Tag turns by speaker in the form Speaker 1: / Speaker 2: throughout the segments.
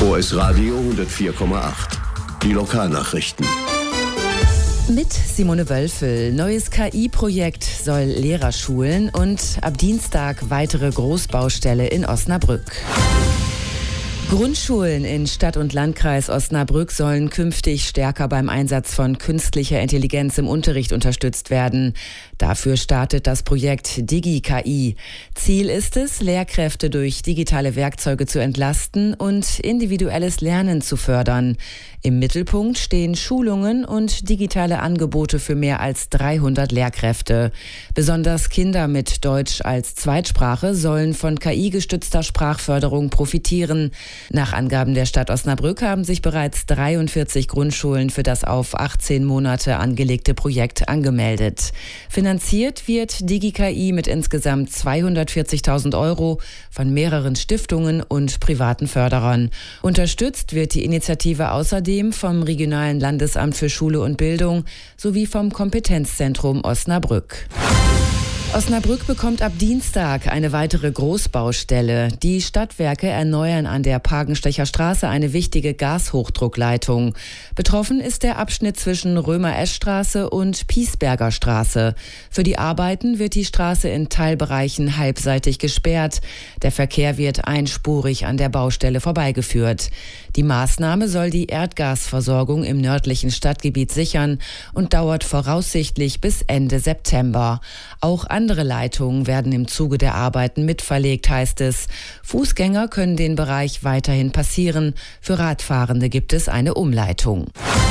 Speaker 1: OS Radio 104,8. Die Lokalnachrichten.
Speaker 2: Mit Simone Wölfel. Neues KI-Projekt soll Lehrer schulen und ab Dienstag weitere Großbaustelle in Osnabrück. Grundschulen in Stadt- und Landkreis Osnabrück sollen künftig stärker beim Einsatz von künstlicher Intelligenz im Unterricht unterstützt werden. Dafür startet das Projekt Digi-KI. Ziel ist es, Lehrkräfte durch digitale Werkzeuge zu entlasten und individuelles Lernen zu fördern. Im Mittelpunkt stehen Schulungen und digitale Angebote für mehr als 300 Lehrkräfte. Besonders Kinder mit Deutsch als Zweitsprache sollen von KI-gestützter Sprachförderung profitieren. Nach Angaben der Stadt Osnabrück haben sich bereits 43 Grundschulen für das auf 18 Monate angelegte Projekt angemeldet. Finanziert wird Digi-KI mit insgesamt 240.000 € von mehreren Stiftungen und privaten Förderern. Unterstützt wird die Initiative außerdem vom Regionalen Landesamt für Schule und Bildung sowie vom Kompetenzzentrum Osnabrück. Osnabrück bekommt ab Dienstag eine weitere Großbaustelle. Die Stadtwerke erneuern an der Pagenstecher Straße eine wichtige Gashochdruckleitung. Betroffen ist der Abschnitt zwischen Römer-Esch-Straße und Piesberger Straße. Für die Arbeiten wird die Straße in Teilbereichen halbseitig gesperrt. Der Verkehr wird einspurig an der Baustelle vorbeigeführt. Die Maßnahme soll die Erdgasversorgung im nördlichen Stadtgebiet sichern und dauert voraussichtlich bis Ende September. Auch andere Leitungen werden im Zuge der Arbeiten mitverlegt, heißt es. Fußgänger können den Bereich weiterhin passieren. Für Radfahrende gibt es eine Umleitung.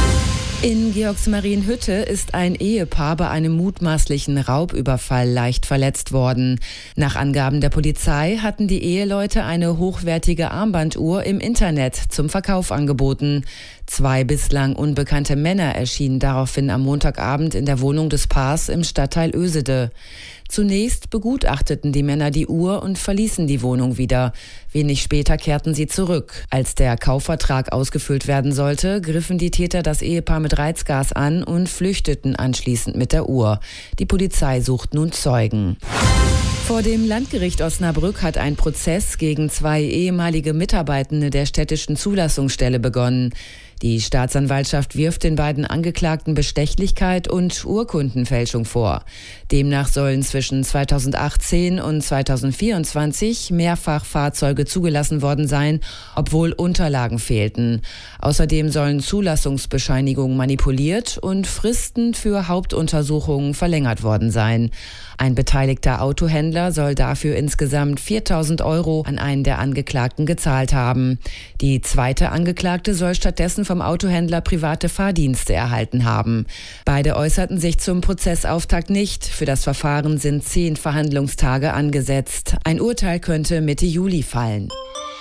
Speaker 2: In Georgsmarienhütte ist ein Ehepaar bei einem mutmaßlichen Raubüberfall leicht verletzt worden. Nach Angaben der Polizei hatten die Eheleute eine hochwertige Armbanduhr im Internet zum Verkauf angeboten. 2 bislang unbekannte Männer erschienen daraufhin am Montagabend in der Wohnung des Paars im Stadtteil Oesede. Zunächst begutachteten die Männer die Uhr und verließen die Wohnung wieder. Wenig später kehrten sie zurück. Als der Kaufvertrag ausgefüllt werden sollte, griffen die Täter das Ehepaar mit Reizgas an und flüchteten anschließend mit der Uhr. Die Polizei sucht nun Zeugen. Vor dem Landgericht Osnabrück hat ein Prozess gegen 2 ehemalige Mitarbeitende der städtischen Zulassungsstelle begonnen. Die Staatsanwaltschaft wirft den beiden Angeklagten Bestechlichkeit und Urkundenfälschung vor. Demnach sollen zwischen 2018 und 2024 mehrfach Fahrzeuge zugelassen worden sein, obwohl Unterlagen fehlten. Außerdem sollen Zulassungsbescheinigungen manipuliert und Fristen für Hauptuntersuchungen verlängert worden sein. Ein beteiligter Autohändler soll dafür insgesamt 4.000 € an einen der Angeklagten gezahlt haben. Die zweite Angeklagte soll stattdessen vom Autohändler private Fahrdienste erhalten haben. Beide äußerten sich zum Prozessauftakt nicht. Für das Verfahren sind 10 Verhandlungstage angesetzt. Ein Urteil könnte Mitte Juli fallen.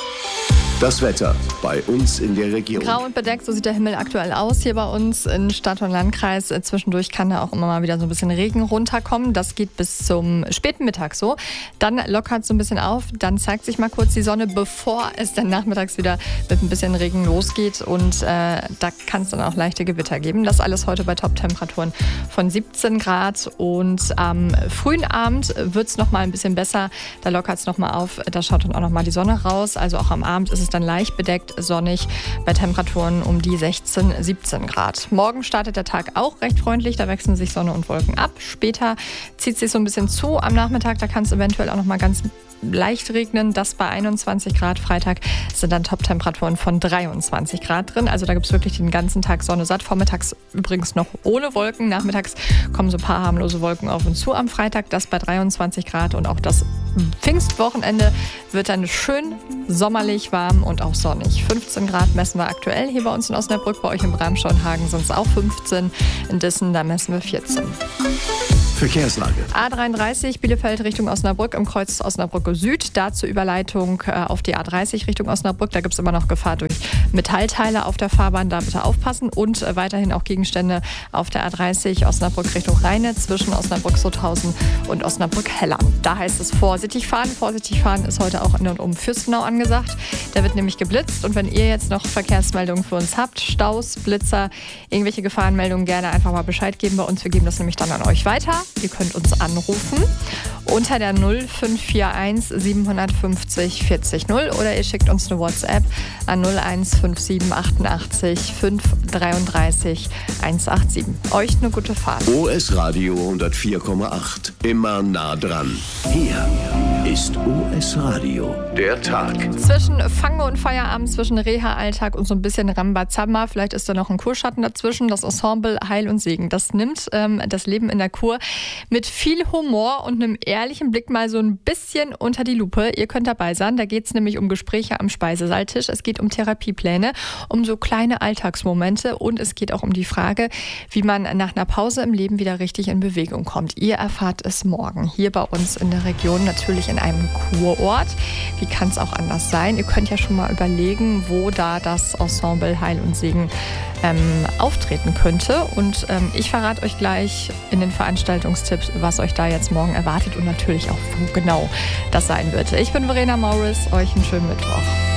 Speaker 1: Das Wetter bei uns in der Region.
Speaker 3: Grau und bedeckt, so sieht der Himmel aktuell aus hier bei uns in Stadt und Landkreis. Zwischendurch kann da auch immer mal wieder so ein bisschen Regen runterkommen. Das geht bis zum späten Mittag so. Dann lockert es so ein bisschen auf. Dann zeigt sich mal kurz die Sonne, bevor es dann nachmittags wieder mit ein bisschen Regen losgeht. Und da kann es dann auch leichte Gewitter geben. Das alles heute bei Top-Temperaturen von 17 Grad. Und am frühen Abend wird es nochmal ein bisschen besser. Da lockert es nochmal auf. Da schaut dann auch nochmal die Sonne raus. Also auch am Abend ist es dann leicht bedeckt, sonnig bei Temperaturen um die 16, 17 Grad. Morgen startet der Tag auch recht freundlich, da wechseln sich Sonne und Wolken ab. Später zieht es sich so ein bisschen zu am Nachmittag, da kann es eventuell auch noch mal ganz leicht regnen. Das bei 21 Grad. Freitag sind dann Top-Temperaturen von 23 Grad drin. Also da gibt es wirklich den ganzen Tag Sonne satt. Vormittags übrigens noch ohne Wolken. Nachmittags kommen so ein paar harmlose Wolken auf uns zu am Freitag. Das bei 23 Grad. Und auch das Pfingstwochenende wird dann schön sommerlich, warm und auch sonnig. 15 Grad messen wir aktuell hier bei uns in Osnabrück. Bei euch in Bramschau-Hagen sind es auch 15. In Dissen, da messen wir 14.
Speaker 1: Verkehrslage.
Speaker 3: A33 Bielefeld Richtung Osnabrück im Kreuz Osnabrück Süd. Dazu Überleitung auf die A30 Richtung Osnabrück. Da gibt es immer noch Gefahr durch Metallteile auf der Fahrbahn. Da bitte aufpassen. Und weiterhin auch Gegenstände auf der A30 Osnabrück Richtung Rheine zwischen Osnabrück-Sutthausen und Osnabrück-Hellern. Da heißt es vorsichtig fahren. Vorsichtig fahren ist heute auch in und um Fürstenau angesagt. Da wird nämlich geblitzt und wenn ihr jetzt noch Verkehrsmeldungen für uns habt, Staus, Blitzer, irgendwelche Gefahrenmeldungen, gerne einfach mal Bescheid geben bei uns. Wir geben das nämlich dann an euch weiter. Ihr könnt uns anrufen unter der 0541 750 40 0 oder ihr schickt uns eine WhatsApp an 0157 88 533 187. Euch eine gute Fahrt.
Speaker 1: OS Radio 104,8. Immer nah dran. Hier ist OS Radio. Der Tag.
Speaker 3: Zwischen Fange und Feierabend, zwischen Reha-Alltag und so ein bisschen Rambazamba. Vielleicht ist da noch ein Kurschatten dazwischen. Das Ensemble Heil und Segen. Das nimmt das Leben in der Kur mit viel Humor und einem ehrlichen Blick mal so ein bisschen unter die Lupe. Ihr könnt dabei sein. Da geht es nämlich um Gespräche am Speisesaaltisch. Es geht um Therapiepläne, um so kleine Alltagsmomente und es geht auch um die Frage, wie man nach einer Pause im Leben wieder richtig in Bewegung kommt. Ihr erfahrt es morgen hier bei uns in der Region, natürlich in einem Kurort. Wie kann es auch anders sein? Ihr könnt ja schon mal überlegen, wo da das Ensemble Heil und Segen auftreten könnte. Und ich verrate euch gleich in den Veranstaltungstipps, was euch da jetzt morgen erwartet und natürlich auch, wo genau das sein wird. Ich bin Verena Morris, euch einen schönen Mittwoch.